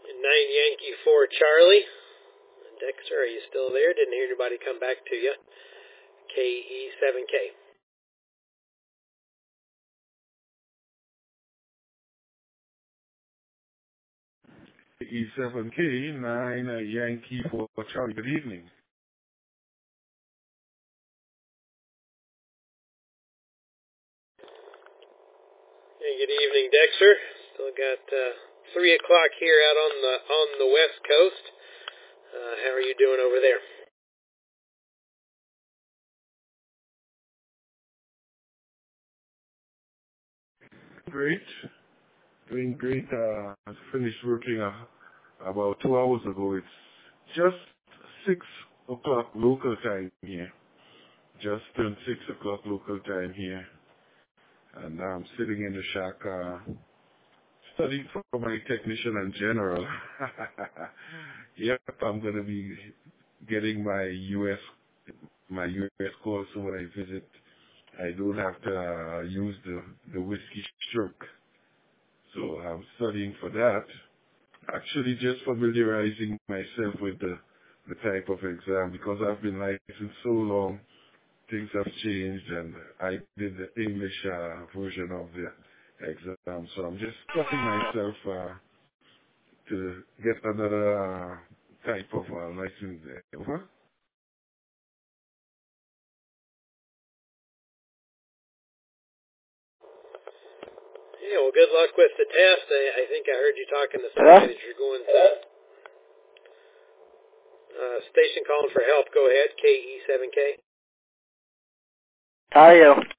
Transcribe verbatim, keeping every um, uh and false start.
nine Yankee four Charlie. Dexter, are you still there? Didn't hear anybody come back to you. K E seven K. E seven K, nine uh, Yankee four Charlie. Good evening. Hey, good evening, Dexter. Still got uh, three o'clock here out on the on the West Coast. Uh, how are you doing over there? Great. Doing great. Uh, I finished working uh, about two hours ago. It's just six o'clock local time here. Just turned six o'clock local time here. And I'm sitting in the shack uh, studying for my technician and general. Yep, I'm going to be getting my U S my U S course so when I visit. I don't have to uh, use the, the whiskey stroke. So I'm studying for that. Actually just familiarizing myself with the, the type of exam because I've been licensed so long, things have changed and I did the English uh, version of the exam. So I'm just prepping myself uh, to get another uh, type of uh, license. Over. Yeah, well, good luck with the test. I, I think I heard you talking to somebody that you're going to uh, station calling for help. Go ahead, K E seven K. How are you?